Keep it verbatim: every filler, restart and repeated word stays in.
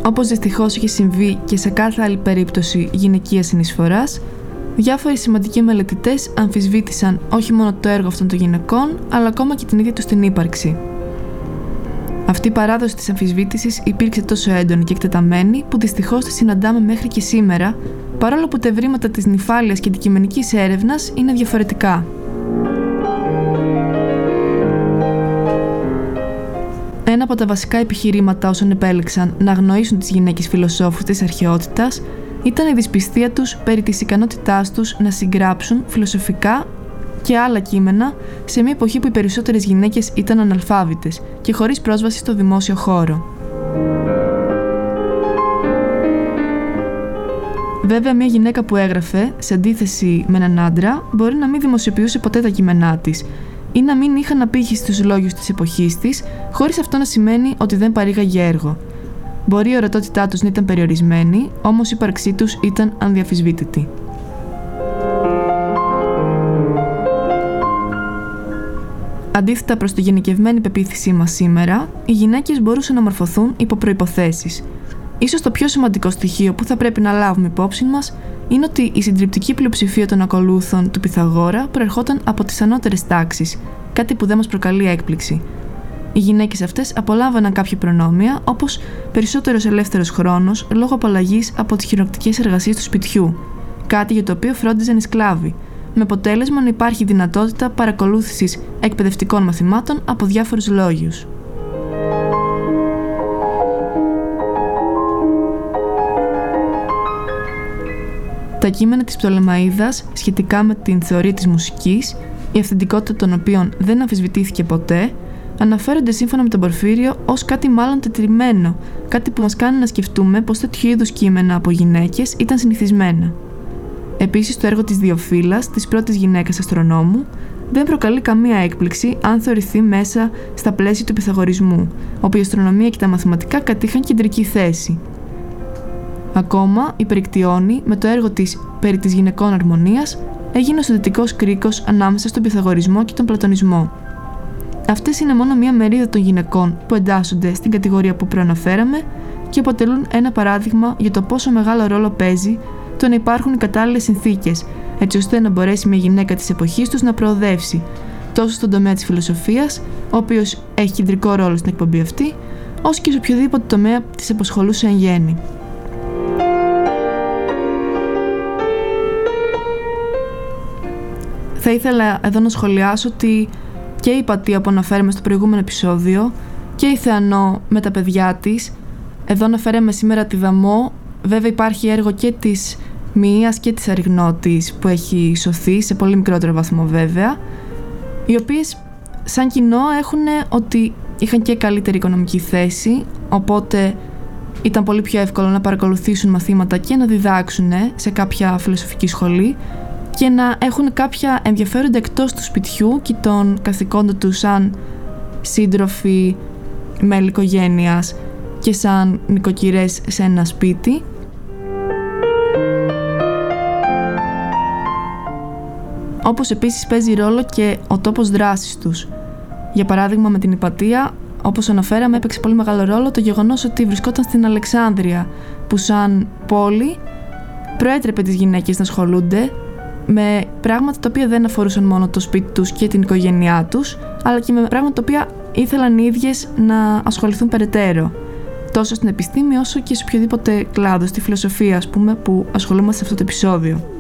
όπως δυστυχώς είχε συμβεί και σε κάθε άλλη περίπτωση γυναικείας συνεισφοράς, διάφοροι σημαντικοί μελετητές αμφισβήτησαν όχι μόνο το έργο αυτών των γυναικών, αλλά ακόμα και την ίδια τους την ύπαρξη. Αυτή η παράδοση της αμφισβήτησης υπήρξε τόσο έντονη και εκτεταμένη που δυστυχώς τη συναντάμε μέχρι και σήμερα, παρόλο που τα ευρήματα της νυφάλιας και αντικειμενικής έρευνας είναι διαφορετικά. Ένα από τα βασικά επιχειρήματα όσων επέλεξαν να αγνοήσουν τις γυναίκες φιλοσόφους της αρχαιότητας ήταν η δυσπιστία τους περί της ικανότητάς τους να συγγράψουν φιλοσοφικά και άλλα κείμενα σε μια εποχή που οι περισσότερες γυναίκες ήταν αναλφάβητες και χωρίς πρόσβαση στο δημόσιο χώρο. Βέβαια, μια γυναίκα που έγραφε, σε αντίθεση με έναν άντρα, μπορεί να μην δημοσιοποιούσε ποτέ τα κείμενά της ή να μην είχαν απήχηση στους λόγους της εποχής της, χωρίς αυτό να σημαίνει ότι δεν παρήγαγε έργο. Μπορεί η ορατότητά τους να ήταν περιορισμένη, όμως η ύπαρξή τους ήταν ανδιαφυσβήτητη. Αντίθετα προς τη γενικευμένη πεποίθησή μας σήμερα, οι γυναίκες μπορούσαν να μορφωθούν υπό προϋποθέσεις. Ίσως το πιο σημαντικό στοιχείο που θα πρέπει να λάβουμε υπόψη μας είναι ότι η συντριπτική πλειοψηφία των ακολούθων του Πυθαγόρα προερχόταν από τις ανώτερες τάξεις, κάτι που δεν μας προκαλεί έκπληξη. Οι γυναίκες αυτές απολάμβαναν κάποια προνόμια, όπως περισσότερος ελεύθερος χρόνος λόγω απαλλαγής από τις χειροκτικές εργασίες του σπιτιού, κάτι για το οποίο φρόντιζαν οι σκλάβοι, με αποτέλεσμα να υπάρχει δυνατότητα παρακολούθησης εκπαιδευτικών μαθημάτων από διάφορους λόγιους. Τα κείμενα της Πτολεμαΐδας σχετικά με την θεωρία της μουσικής, η αυθεντικότητα των οποίων δεν αμφισβητήθηκε ποτέ, αναφέρονται σύμφωνα με τον Πορφύριο ως κάτι μάλλον τετριμμένο, κάτι που μας κάνει να σκεφτούμε πως τέτοιου είδους κείμενα από γυναίκες ήταν συνηθισμένα. Επίσης, το έργο της Διοφύλας, της πρώτης γυναίκας αστρονόμου, δεν προκαλεί καμία έκπληξη αν θεωρηθεί μέσα στα πλαίσια του πυθαγορισμού, όπου η αστρονομία και τα μαθηματικά κατήχαν κεντρική θέση. Ακόμα, η Περικτιόνη, με το έργο της περί της γυναικών αρμονίας, έγινε ο συνδετικός κρίκος ανάμεσα στον πυθαγορισμό και τον πλατωνισμό. Αυτές είναι μόνο μία μερίδα των γυναικών που εντάσσονται στην κατηγορία που προαναφέραμε και αποτελούν ένα παράδειγμα για το πόσο μεγάλο ρόλο παίζει το να υπάρχουν οι κατάλληλες συνθήκες, έτσι ώστε να μπορέσει μια γυναίκα της εποχής τους να προοδεύσει, τόσο στον τομέα της φιλοσοφίας, ο οποίος έχει κεντρικό ρόλο στην εκπομπή αυτή, όσο και σε οποιοδήποτε τομέα της απασχολούσε εν γέννη. Θα ήθελα εδώ να σχολιάσω ότι και η Πατία που αναφέραμε στο προηγούμενο επεισόδιο και η Θεανό με τα παιδιά της, εδώ αναφέραμε σήμερα τη Δαμό, βέβαια υπάρχει έργο και της Μοίας και της Αριγνώτης που έχει σωθεί, σε πολύ μικρότερο βαθμό βέβαια, οι οποίες σαν κοινό έχουν ότι είχαν και καλύτερη οικονομική θέση, οπότε ήταν πολύ πιο εύκολο να παρακολουθήσουν μαθήματα και να διδάξουν σε κάποια φιλοσοφική σχολή και να έχουν κάποια ενδιαφέροντα εκτός του σπιτιού και των καθηκόντων του σαν σύντροφοι, μέλη οικογένειας και σαν νοικοκυρές σε ένα σπίτι. Όπως επίσης παίζει ρόλο και ο τόπος δράσης τους. Για παράδειγμα, με την Ιπατία, όπως αναφέραμε, έπαιξε πολύ μεγάλο ρόλο το γεγονός ότι βρισκόταν στην Αλεξάνδρεια, που σαν πόλη προέτρεπε τις γυναίκες να ασχολούνται με πράγματα τα οποία δεν αφορούσαν μόνο το σπίτι τους και την οικογένειά τους, αλλά και με πράγματα τα οποία ήθελαν οι ίδιες να ασχοληθούν περαιτέρω, τόσο στην επιστήμη όσο και σε οποιοδήποτε κλάδο, στη φιλοσοφία ας πούμε, που ασχολούμαστε σε αυτό το επεισόδιο.